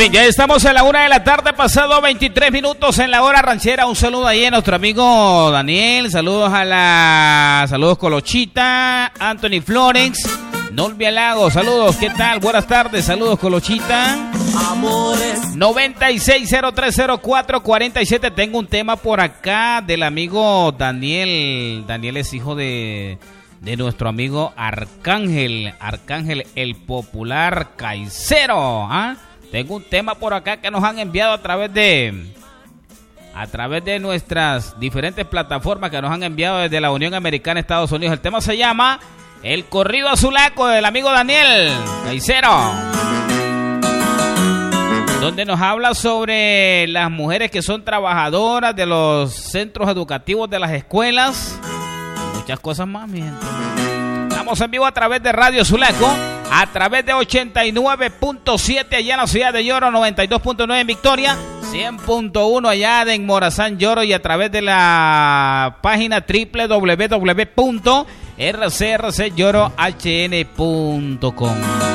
bien, ya estamos en la 1 de la tarde, pasado 23 minutos en la hora ranchera. Un saludo ahí a nuestro amigo Daniel, saludos saludos Colochita, Anthony Florence, Nolvia Lago, saludos, ¿qué tal? Buenas tardes, saludos Colochita. 96030447. Tengo un tema por acá del amigo Daniel. Daniel es hijo de nuestro amigo Arcángel el popular caicero. Tengo un tema por acá que nos han enviado a través de nuestras diferentes plataformas que nos han enviado desde la Unión Americana, Estados Unidos. El tema se llama El Corrido Azulaco del amigo Daniel Caicero, donde nos habla sobre las mujeres que son trabajadoras de los centros educativos de las escuelas. Muchas cosas más, mi gente. Estamos en vivo a través de Radio Zulaco, a través de 89.7 allá en la ciudad de Lloro, 92.9 en Victoria, 100.1 allá en Morazán, Lloro, y a través de la página www.rcrcllorohn.com.